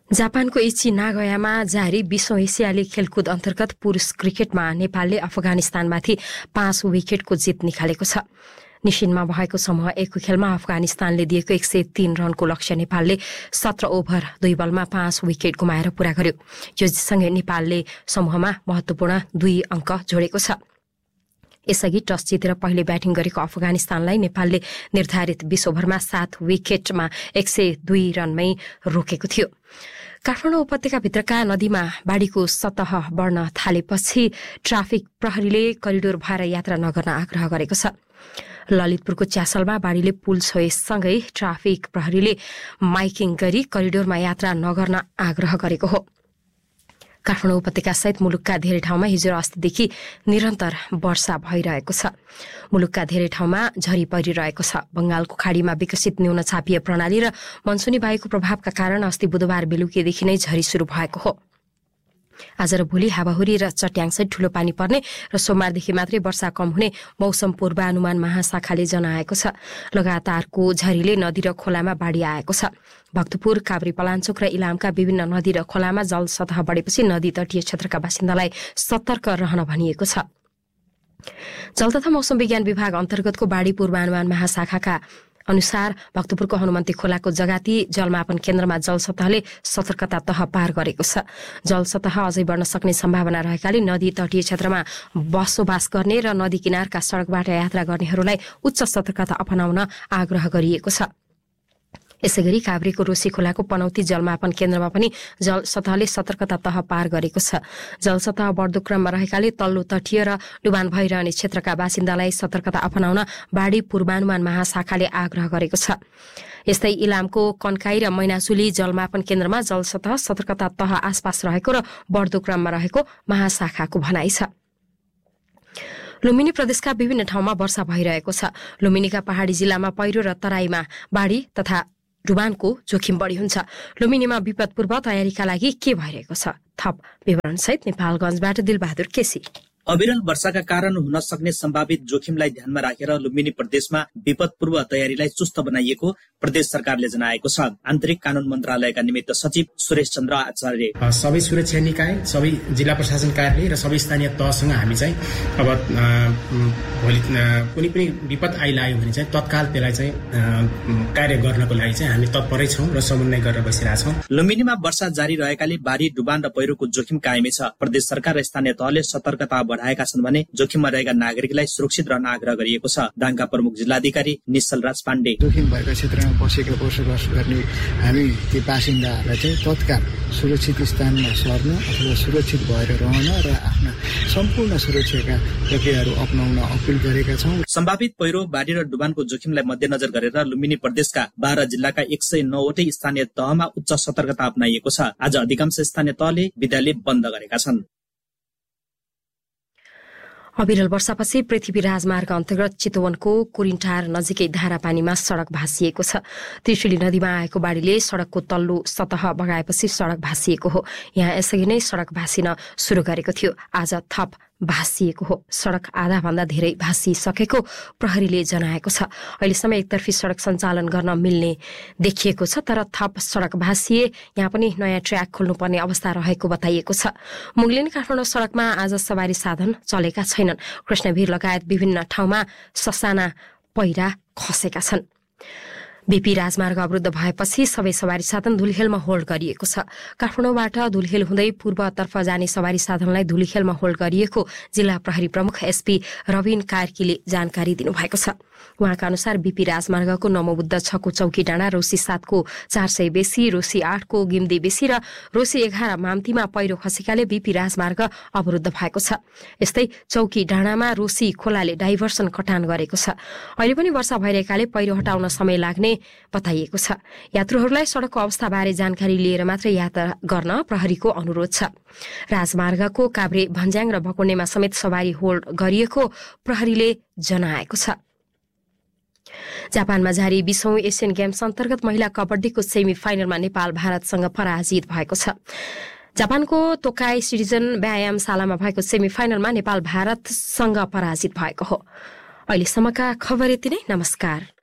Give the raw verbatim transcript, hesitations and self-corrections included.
जापानको इची नागोयामा जारी विश्व एसियाली खेलकुद अन्तर्गत पुरुष क्रिकेटमा नेपालले अफगानिस्तानमाथि पाँच विकेटको जित निकालेको छ। निशिनमा भएको समूह एकको खेलमा अफगानिस्तानले दिएको एक सय तीन रनको लक्ष्य नेपालले सत्र ओभर दुई बलमा पाँच विकेट गुमाएर पूरा गर्यो। यो जितसँगै नेपालले समूहमा महत्वपूर्ण दुई अङ्क जोडेको छ। यसअघि टस जितेर पहिले ब्याटिङ गरेको अफगानिस्तानलाई नेपालले निर्धारित बीस ओभरमा सात विकेटमा एक सय दुई रनमै रोकेको थियो। काठमाडौँ उपत्यकाभित्रका नदीमा बाढीको सतह बढ्न थालेपछि ट्राफिक प्रहरीले करिडोर भएर यात्रा नगर्न आग्रह गरेको छ। ललितपुरको च्यासलमा बाढीले पुल छोएसँगै ट्राफिक प्रहरीले माइकिङ गरी करिडोरमा यात्रा नगर्न आग्रह गरेको हो। काठमाडौँ उपत्यका सहित मुलुकका धेरै ठाउँमा हिजो अस्तिदेखि निरन्तर वर्षा भइरहेको छ। मुलुकका धेरै ठाउँमा झरी परिरहेको छ। बंगालको खाडीमा विकसित न्यून चापीय प्रणाली र मनसुनी वायुको प्रभावका कारण अस्ति बुधबार बेलुकीदेखि नै झरी शुरू भएको हो। आज र भोलि हावाहुरी र चट्याङसहित ठूलो पानी पर्ने र सोमबारदेखि मात्रै वर्षा कम हुने मौसम पूर्वानुमान महाशाखाले जनाएको छ। लगातारको झरीले नदी र खोलामा बाढी आएको छ। भक्तपुर, काभ्रे, पलाञ्चोक र इलामका विभिन्न नदी र खोलामा जलसतह बढेपछि नदी तटीय क्षेत्रका बासिन्दालाई सतर्क रहन भनिएको छ। जल तथा मौसम विज्ञान विभाग अन्तर्गतको बाढी पूर्वानुमान महाशाखाका अनुसार भक्तपुरको हनुमन्ती खोलाको जगाती जलमापन केन्द्रमा जलसतहले सतर्कता तह पार गरेको छ। जलसतह अझै बढ्न सक्ने सम्भावना रहेकाले नदी तटीय क्षेत्रमा बसोबास गर्ने र नदी किनारका सड़कबाट यात्रा गर्नेहरूलाई उच्च सतर्कता अपनाउन आग्रह गरिएको छ। यसैगरी काभ्रेको रोशी खोलाको पनौती जलमापन केन्द्रमा पनि जलसतहले सतर्कता तह पार गरेको छ। जलसतह बढ्दो क्रममा रहेकाले तल्लो तटीय र डुबान भइरहने क्षेत्रका बासिन्दालाई सतर्कता अपनाउन बाढी पूर्वानुमान महाशाखाले आग्रह गरेको छ। यस्तै इलामको कन्काई र मैनासुली जलमापन केन्द्रमा जलसतह सतर्कता तह आसपास रहेको र बढ्दो क्रममा रहेको महाशाखाको भनाइ छ। लुम्बिनी प्रदेशका विभिन्न ठाउँमा वर्षा भइरहेको छ। लुम्बिनीका पहाड़ी जिल्लामा पहिरो र तराईमा बाढी तथा डुबानको जोखिम बढ़ी हुन्छ। लुम्बिनीमा विपद पूर्व तयारीका लागि के भइरहेको छ? थप विवरण सहित नेपालगञ्जबाट दिलबहादुर केसी। अविरल वर्षाका कारण हुन सक्ने सम्भावित जोखिमलाई ध्यानमा राखेर लुम्बिनी प्रदेशमा विपद पूर्व तयारीलाई चुस्त बनाइएको प्रदेश सरकारले जनाएको छ। आन्तरिक कानून मन्त्रालयका निमित्त सचिव सुरेश चन्द्र आचार्य सबै सुरक्षा निकाय, सबै जिल्ला प्रशासन कार्यालय र सबै स्थानीय तहसँग हामी चाहिँ अब भोलि कुनै पनि विपद आइलाग्यो भने चाहिँ तत्काल त्यसलाई चाहिँ कार्य गर्नको लागि चाहिँ हामी तत्परै छौं र समन्वय गरेर बसिरहेछौं। लुम्बिनीमा वर्षा जारी रहेकाले बाढी, डुबान र पहिरोको जोखिम कायमै छ। प्रदेश सरकार र स्थानीय तहले सतर्कता बढ़ाएका छन् भने जोखिममा रहेका नागरिकलाई सुरक्षित रहन आग्रह गरिएको छ। दाङका प्रमुख जिल्लाधिकारी निश्चल राज पाण्डे जोखिम भएका क्षेत्रमा बसेका बसोबास गर्ने हामी ती बासिन्दाहरूलाई चाहिँ तत्काल सुरक्षित स्थानमा सर्न अथवा सुरक्षित भएर रहन र आफ्ना सम्पूर्ण सुरक्षाका प्रक्रियाहरू अपनाउन अपिल गरेका छौं। सम्भावित पहिरो, बाढी र डुबानको जोखिमलाई मध्यनजर गरेर लुम्बिनी प्रदेशका बाह्र जिल्लाका एक सय नौवटै स्थानीय तहमा उच्च सतर्कता अपनाइएको छ। आज अधिकांश स्थानीय तहले विद्यालय बन्द गरेका छन्। अविरल वर्षापछि पृथ्वी राजमार्ग अन्तर्गत चितवनको कुरिन्टार नजिकै धारापानीमा सड़क भाँसिएको छ। त्रिशुली नदीमा आएको बाढीले सड़कको तल्लो सतह बगाएपछि सड़क भाँसिएको हो। यहाँ यसअघि नै सड़क भाँसिन शुरू गरेको थियो। आज थप भाँसिएको हो। सड़क आधा भन्दा धेरै भाँसिसकेको प्रहरीले जनाएको छ। अहिलेसम्म एकतर्फी सड़क सञ्चालन गर्न मिल्ने देखिएको छ, तर थप सड़क भाँसिए यहाँ पनि नयाँ ट्र्याक खोल्नुपर्ने अवस्था रहेको बताइएको छ। मुगलिन काठमाडौँ सड़कमा आज सवारी साधन चलेका छैनन्। कृष्णभिर लगायत विभिन्न ठाउँमा ससाना पहिरा खसेका छन्। बीपी राजमार्ग अवरुद्ध भएपछि सबै सवारी साधन धुलिखेलमा होल्ड गरिएको छ। काठमाडौँबाट धुलिखेल हुँदै पूर्वतर्फ जाने सवारी साधनलाई धुलिखेलमा होल्ड गरिएको जिल्ला प्रहरी प्रमुख एसपी रविन कार्कीले जानकारी दिनुभएको छ। उहाँका अनुसार बीपी राजमार्गको नमोबुद्ध छको चौकी डाँडा, रोसी सातको चार सय बेसी, रोसी आठको गिम्दी बेसी र रोसी एघार माम्तीमा पहिरो खसेकाले बीपी राजमार्ग अवरुद्ध भएको छ। यस्तै चौकी डाँडामा रोसी खोलाले डाइभर्सन कटान गरेको छ। अहिले पनि वर्षा भइरहेकाले पहिरो हटाउन समय लाग्ने बताइएको छ। यात्रुहरूलाई सड़कको अवस्थाबारे जानकारी लिएर मात्र यात्रा गर्न प्रहरीको अनुरोध छ। राजमार्गको काभ्रे, भन्ज्याङ र भकुण्डेमा समेत सवारी होल्ड गरिएको प्रहरीले जनाएको छ। जापानमा जारी बीसौं एसियन गेम्स अन्तर्गत महिला कबड्डीको सेमी फाइनलमा नेपाल भारतसँग पराजित भएको छ। जापानको तोकाई सिटिजन व्यायामशालामा भएको सेमी फाइनलमा नेपाल भारतसँग पराजित भएको हो। अहिलेसम्मका खबर यति नै। नमस्कार।